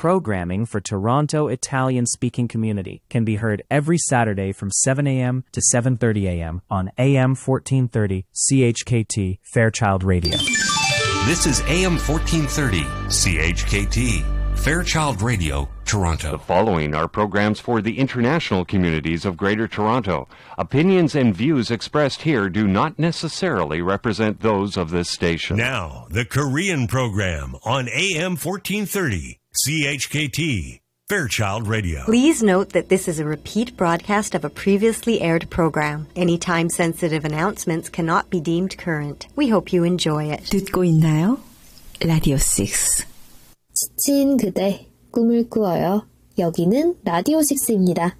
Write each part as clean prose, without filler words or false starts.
programming for Toronto Italian-speaking community can be heard every Saturday from 7 a.m. to 7:30 a.m. on AM 1430 CHKT Fairchild Radio. This is AM 1430 CHKT Fairchild Radio, Toronto. The following are programs for the international communities of Greater Toronto. Opinions and views expressed here do not necessarily represent those of this station. Now, the Korean program on AM 1430 CHKT Fairchild Radio. Please note that this is a repeat broadcast of a previously aired program. Any time-sensitive announcements cannot be deemed current. We hope you enjoy it. 듣고 있나요? 라디오 6. 지친 그대, 꿈을 꾸어요. 여기는 라디오 6입니다.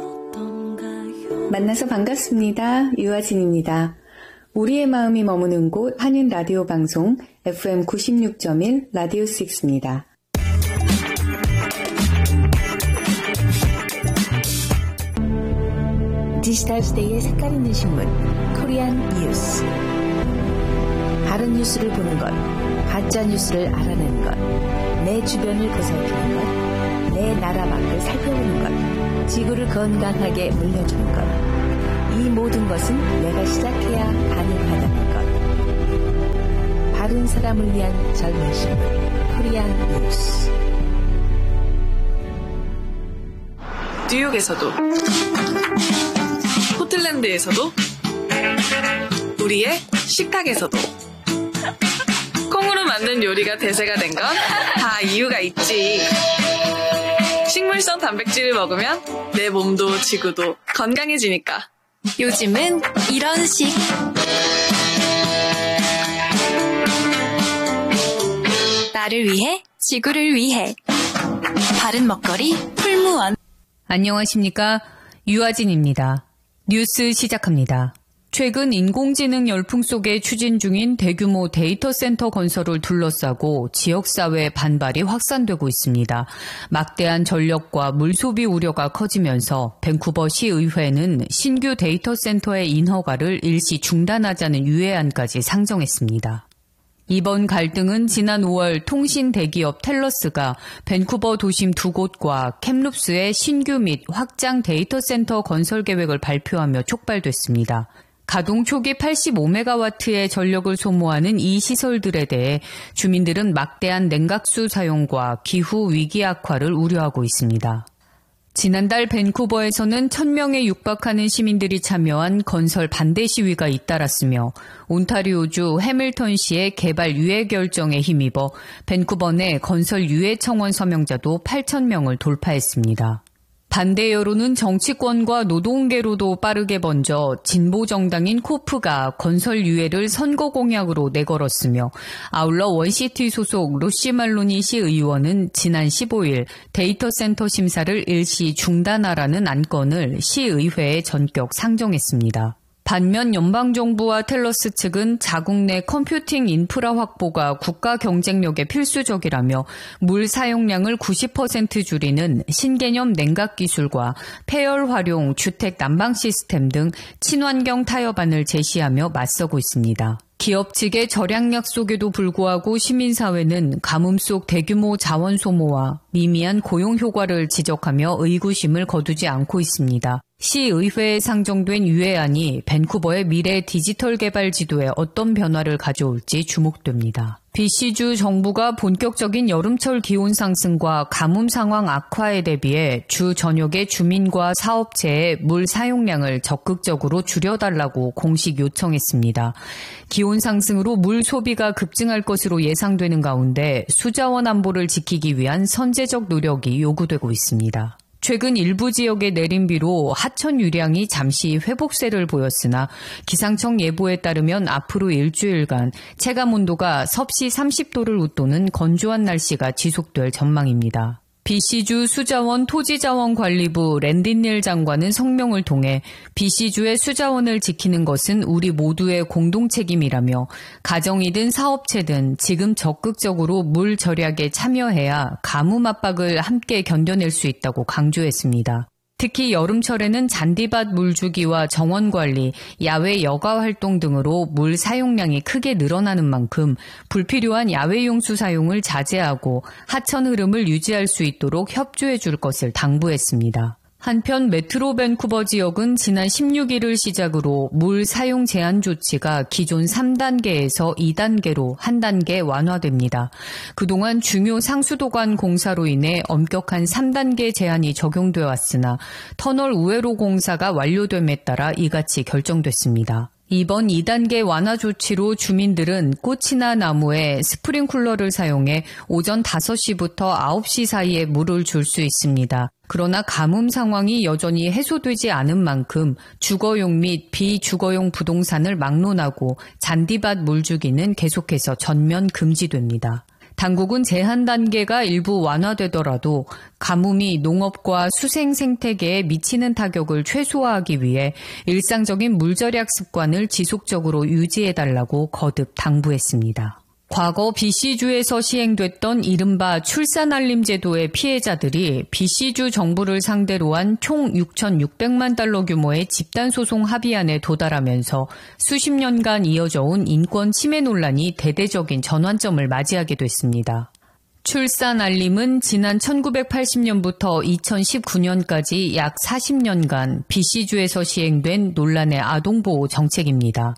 만나서 반갑습니다. 유아진입니다. 우리의 마음이 머무는 곳 한인 라디오 방송 FM 96.1 라디오 6입니다. 디지털 시대의 색깔 있는 신문 코리안 뉴스. 다른 뉴스를 보는 것, 가짜 뉴스를 알아내는 것, 내 주변을 보살피는 것, 내 나라 밖을 살펴보는 것, 지구를 건강하게 물려주는 것. 이 모든 것은 내가 시작해야 가능하다는 것. 바른 사람을 위한 젊은 신문 코리안 뉴스. 뉴욕에서도 포틀랜드에서도 우리의 식탁에서도 콩으로 만든 요리가 대세가 된 건 다 이유가 있지. 식물성 단백질을 먹으면 내 몸도 지구도 건강해지니까. 요즘은 이런 식. 나를 위해, 지구를 위해. 바른 먹거리 풀무원. 안녕하십니까? 유아진입니다. 뉴스 시작합니다. 최근 인공지능 열풍 속에 추진 중인 대규모 데이터 센터 건설을 둘러싸고 지역사회 반발이 확산되고 있습니다. 막대한 전력과 물 소비 우려가 커지면서 밴쿠버 시의회는 신규 데이터 센터의 인허가를 일시 중단하자는 유예안까지 상정했습니다. 이번 갈등은 지난 5월 통신 대기업 텔러스가 밴쿠버 도심 두 곳과 캡룹스의 신규 및 확장 데이터 센터 건설 계획을 발표하며 촉발됐습니다. 가동 초기 85메가와트의 전력을 소모하는 이 시설들에 대해 주민들은 막대한 냉각수 사용과 기후 위기 악화를 우려하고 있습니다. 지난달 밴쿠버에서는 1000명에 육박하는 시민들이 참여한 건설 반대 시위가 잇따랐으며 온타리오주 해밀턴시의 개발 유예 결정에 힘입어 밴쿠버 내 건설 유예 청원 서명자도 8,000명을 돌파했습니다. 반대 여론은 정치권과 노동계로도 빠르게 번져 진보 정당인 코프가 건설 유예를 선거 공약으로 내걸었으며 아울러 원시티 소속 로시 말로니 시 의원은 지난 15일 데이터 센터 심사를 일시 중단하라는 안건을 시의회에 전격 상정했습니다. 반면 연방정부와 텔러스 측은 자국 내 컴퓨팅 인프라 확보가 국가 경쟁력에 필수적이라며 물 사용량을 90% 줄이는 신개념 냉각 기술과 폐열 활용 주택 난방 시스템 등 친환경 타협안을 제시하며 맞서고 있습니다. 기업 측의 절약 약속에도 불구하고 시민사회는 가뭄 속 대규모 자원 소모와 미미한 고용 효과를 지적하며 의구심을 거두지 않고 있습니다. 시의회에 상정된 유예안이 밴쿠버의 미래 디지털 개발 지도에 어떤 변화를 가져올지 주목됩니다. BC주 정부가 본격적인 여름철 기온 상승과 가뭄 상황 악화에 대비해 주 전역의 주민과 사업체의 물 사용량을 적극적으로 줄여달라고 공식 요청했습니다. 기온 상승으로 물 소비가 급증할 것으로 예상되는 가운데 수자원 안보를 지키기 위한 선제적 노력이 요구되고 있습니다. 최근 일부 지역의 내림비로 하천 유량이 잠시 회복세를 보였으나 기상청 예보에 따르면 앞으로 일주일간 체감온도가 섭씨 30도를 웃도는 건조한 날씨가 지속될 전망입니다. BC주 수자원 토지자원관리부 랜딘닐 장관은 성명을 통해 BC주의 수자원을 지키는 것은 우리 모두의 공동 책임이라며 가정이든 사업체든 지금 적극적으로 물 절약에 참여해야 가뭄 압박을 함께 견뎌낼 수 있다고 강조했습니다. 특히 여름철에는 잔디밭 물주기와 정원관리, 야외 여가 활동 등으로 물 사용량이 크게 늘어나는 만큼 불필요한 야외 용수 사용을 자제하고 하천 흐름을 유지할 수 있도록 협조해 줄 것을 당부했습니다. 한편 메트로 밴쿠버 지역은 지난 16일을 시작으로 물 사용 제한 조치가 기존 3단계에서 2단계로 한 단계 완화됩니다. 그동안 중요 상수도관 공사로 인해 엄격한 3단계 제한이 적용돼 왔으나 터널 우회로 공사가 완료됨에 따라 이같이 결정됐습니다. 이번 2단계 완화 조치로 주민들은 꽃이나 나무에 스프링쿨러를 사용해 오전 5시부터 9시 사이에 물을 줄 수 있습니다. 그러나 가뭄 상황이 여전히 해소되지 않은 만큼 주거용 및 비주거용 부동산을 막론하고 잔디밭 물주기는 계속해서 전면 금지됩니다. 당국은 제한 단계가 일부 완화되더라도 가뭄이 농업과 수생 생태계에 미치는 타격을 최소화하기 위해 일상적인 물 절약 습관을 지속적으로 유지해달라고 거듭 당부했습니다. 과거 BC주에서 시행됐던 이른바 출산알림 제도의 피해자들이 BC주 정부를 상대로 한 총 6,600만 달러 규모의 집단소송 합의안에 도달하면서 수십 년간 이어져 온 인권 침해 논란이 대대적인 전환점을 맞이하게 됐습니다. 출산알림은 지난 1980년부터 2019년까지 약 40년간 BC주에서 시행된 논란의 아동보호 정책입니다.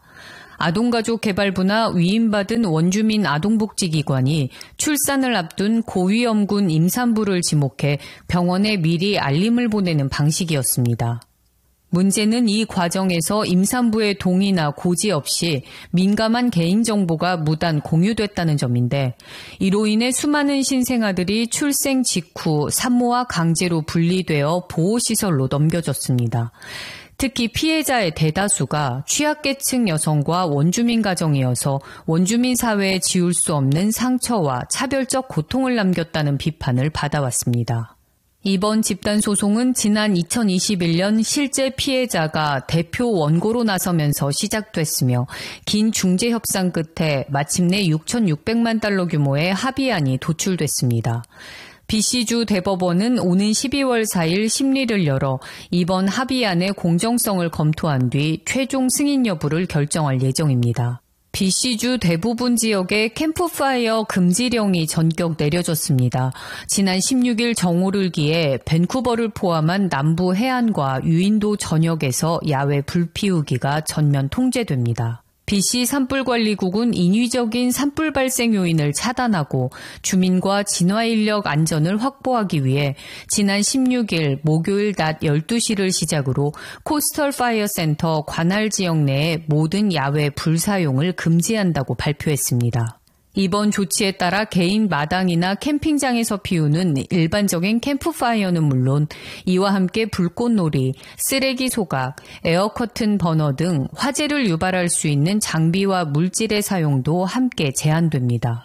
아동가족개발부나 위임받은 원주민 아동복지기관이 출산을 앞둔 고위험군 임산부를 지목해 병원에 미리 알림을 보내는 방식이었습니다. 문제는 이 과정에서 임산부의 동의나 고지 없이 민감한 개인정보가 무단 공유됐다는 점인데 이로 인해 수많은 신생아들이 출생 직후 산모와 강제로 분리되어 보호시설로 넘겨졌습니다. 특히 피해자의 대다수가 취약계층 여성과 원주민 가정이어서 원주민 사회에 지울 수 없는 상처와 차별적 고통을 남겼다는 비판을 받아왔습니다. 이번 집단소송은 지난 2021년 실제 피해자가 대표 원고로 나서면서 시작됐으며 긴 중재 협상 끝에 마침내 6,600만 달러 규모의 합의안이 도출됐습니다. BC주 대법원은 오는 12월 4일 심리를 열어 이번 합의안의 공정성을 검토한 뒤 최종 승인 여부를 결정할 예정입니다. BC주 대부분 지역에 캠프파이어 금지령이 전격 내려졌습니다. 지난 16일 정오를기에 밴쿠버를 포함한 남부 해안과 유인도 전역에서 야외 불 피우기가 전면 통제됩니다. BC 산불관리국은 인위적인 산불 발생 요인을 차단하고 주민과 진화인력 안전을 확보하기 위해 지난 16일 목요일 낮 12시를 시작으로 코스털 파이어 센터 관할 지역 내의 모든 야외 불 사용을 금지한다고 발표했습니다. 이번 조치에 따라 개인 마당이나 캠핑장에서 피우는 일반적인 캠프파이어는 물론 이와 함께 불꽃놀이, 쓰레기 소각, 에어커튼 버너 등 화재를 유발할 수 있는 장비와 물질의 사용도 함께 제한됩니다.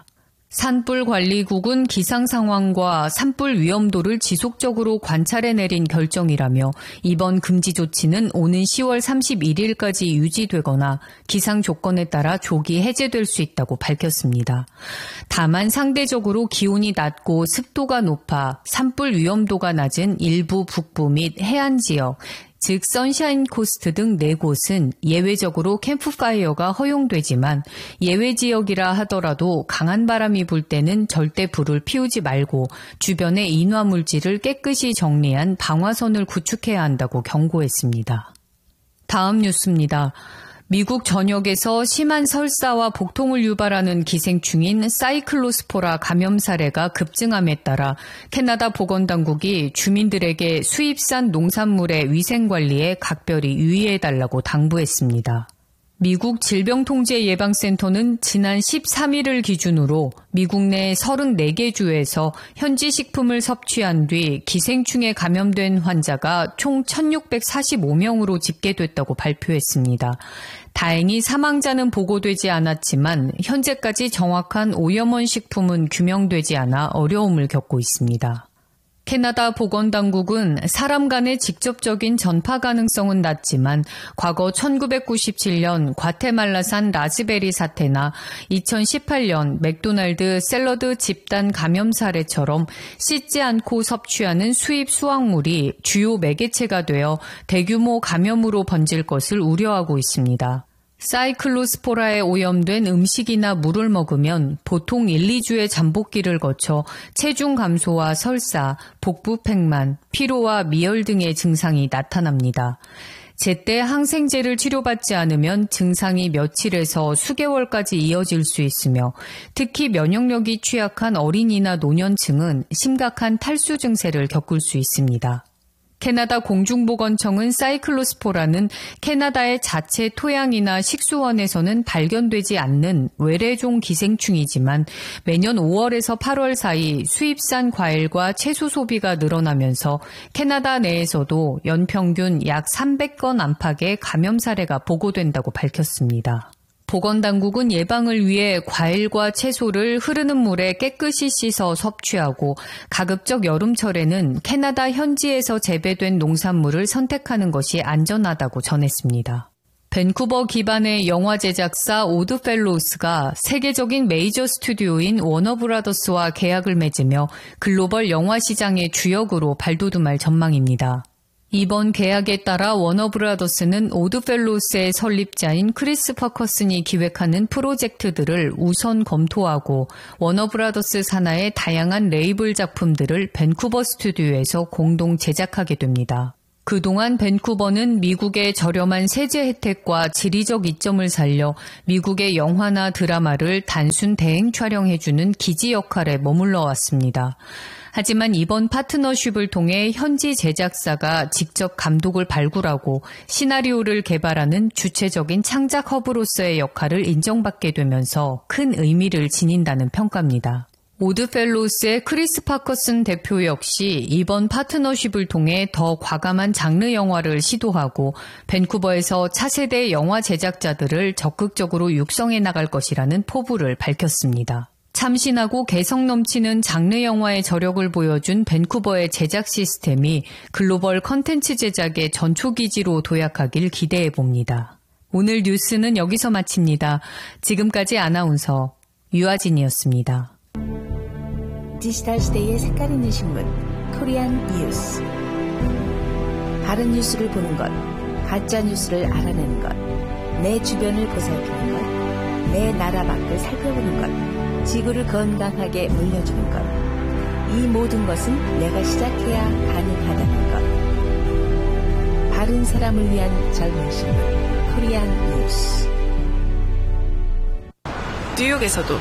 산불관리국은 기상 상황과 산불 위험도를 지속적으로 관찰해 내린 결정이라며 이번 금지 조치는 오는 10월 31일까지 유지되거나 기상 조건에 따라 조기 해제될 수 있다고 밝혔습니다. 다만 상대적으로 기온이 낮고 습도가 높아 산불 위험도가 낮은 일부 북부 및 해안 지역, 즉 선샤인 코스트 등 4곳은 예외적으로 캠프파이어가 허용되지만 예외 지역이라 하더라도 강한 바람이 불 때는 절대 불을 피우지 말고 주변의 인화물질을 깨끗이 정리한 방화선을 구축해야 한다고 경고했습니다. 다음 뉴스입니다. 미국 전역에서 심한 설사와 복통을 유발하는 기생충인 사이클로스포라 감염 사례가 급증함에 따라 캐나다 보건당국이 주민들에게 수입산 농산물의 위생관리에 각별히 유의해달라고 당부했습니다. 미국 질병통제예방센터는 지난 13일을 기준으로 미국 내 34개 주에서 현지 식품을 섭취한 뒤 기생충에 감염된 환자가 총 1,645명으로 집계됐다고 발표했습니다. 다행히 사망자는 보고되지 않았지만 현재까지 정확한 오염원 식품은 규명되지 않아 어려움을 겪고 있습니다. 캐나다 보건당국은 사람 간의 직접적인 전파 가능성은 낮지만 과거 1997년 과테말라산 라즈베리 사태나 2018년 맥도날드 샐러드 집단 감염 사례처럼 씻지 않고 섭취하는 수입 수확물이 주요 매개체가 되어 대규모 감염으로 번질 것을 우려하고 있습니다. 사이클로스포라에 오염된 음식이나 물을 먹으면 보통 1, 2주의 잠복기를 거쳐 체중 감소와 설사, 복부 팽만, 피로와 미열 등의 증상이 나타납니다. 제때 항생제를 치료받지 않으면 증상이 며칠에서 수개월까지 이어질 수 있으며 특히 면역력이 취약한 어린이나 노년층은 심각한 탈수 증세를 겪을 수 있습니다. 캐나다 공중보건청은 사이클로스포라는 캐나다의 자체 토양이나 식수원에서는 발견되지 않는 외래종 기생충이지만 매년 5월에서 8월 사이 수입산 과일과 채소 소비가 늘어나면서 캐나다 내에서도 연평균 약 300건 안팎의 감염 사례가 보고된다고 밝혔습니다. 보건당국은 예방을 위해 과일과 채소를 흐르는 물에 깨끗이 씻어 섭취하고 가급적 여름철에는 캐나다 현지에서 재배된 농산물을 선택하는 것이 안전하다고 전했습니다. 밴쿠버 기반의 영화 제작사 오드펠로우스가 세계적인 메이저 스튜디오인 워너브라더스와 계약을 맺으며 글로벌 영화 시장의 주역으로 발돋움할 전망입니다. 이번 계약에 따라 워너브라더스는 오드펠로우스의 설립자인 크리스 퍼커슨이 기획하는 프로젝트들을 우선 검토하고 워너브라더스 산하의 다양한 레이블 작품들을 밴쿠버 스튜디오에서 공동 제작하게 됩니다. 그동안 밴쿠버는 미국의 저렴한 세제 혜택과 지리적 이점을 살려 미국의 영화나 드라마를 단순 대행 촬영해주는 기지 역할에 머물러 왔습니다. 하지만 이번 파트너십을 통해 현지 제작사가 직접 감독을 발굴하고 시나리오를 개발하는 주체적인 창작 허브로서의 역할을 인정받게 되면서 큰 의미를 지닌다는 평가입니다. 오드펠로우스의 크리스 파커슨 대표 역시 이번 파트너십을 통해 더 과감한 장르 영화를 시도하고 밴쿠버에서 차세대 영화 제작자들을 적극적으로 육성해 나갈 것이라는 포부를 밝혔습니다. 참신하고 개성 넘치는 장르 영화의 저력을 보여준 밴쿠버의 제작 시스템이 글로벌 컨텐츠 제작의 전초기지로 도약하길 기대해 봅니다. 오늘 뉴스는 여기서 마칩니다. 지금까지 아나운서 유아진이었습니다. 디지털 시대의 색깔 있는 신문 코리안 뉴스. 다른 뉴스를 보는 것, 가짜 뉴스를 알아내는 것, 내 주변을 보살피는 것, 내 나라 밖을 살펴보는 것, 지구를 건강하게 물려주는 것. 이 모든 것은 내가 시작해야 가능하다는 것. 바른 사람을 위한 젊은 신문 코리안 뉴스. 뉴욕에서도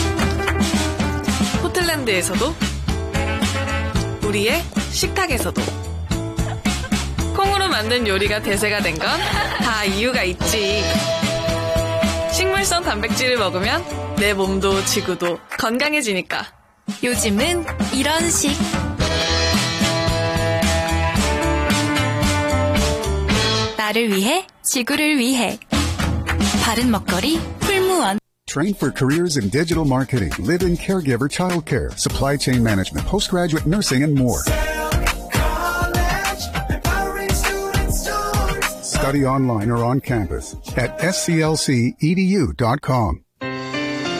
포틀랜드에서도 우리의 식탁에서도 콩으로 만든 요리가 대세가 된 건 다 이유가 있지. 식물성 단백질을 먹으면 내 몸도 지구도 건강해지니까. 요즘은 이런 식. 나를 위해, 지구를 위해. 바른 먹거리 풀무원. Train for careers in digital marketing, live-in caregiver childcare, supply chain management, postgraduate nursing, and more. Study online or on campus at sclcedu.com.